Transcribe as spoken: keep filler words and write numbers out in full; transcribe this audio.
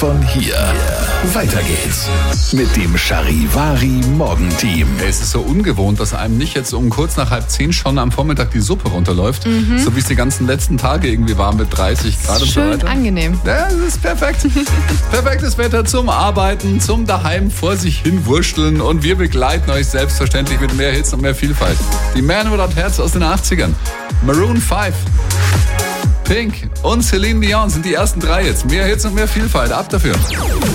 Von hier. Weiter geht's mit dem Charivari Morgenteam. Es ist so ungewohnt, dass einem nicht jetzt um kurz nach halb zehn schon am Vormittag die Suppe runterläuft. Mhm. So wie es die ganzen letzten Tage irgendwie war mit dreißig Grad und so Schön weiter. angenehm. Ja, das ist perfekt. Perfektes Wetter zum Arbeiten, zum daheim vor sich hin wursteln. Und wir begleiten euch selbstverständlich mit mehr Hits und mehr Vielfalt. Die Man Without Herz aus den achtzigern. Maroon fünf. Pink und Celine Dion sind die ersten drei jetzt. Mehr Hits und mehr Vielfalt. Ab dafür.